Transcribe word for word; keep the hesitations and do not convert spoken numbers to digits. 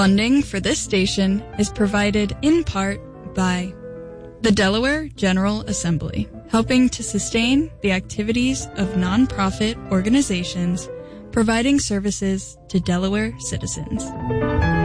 Funding for this station is provided in part by the Delaware General Assembly, helping to sustain the activities of nonprofit organizations providing services to Delaware citizens.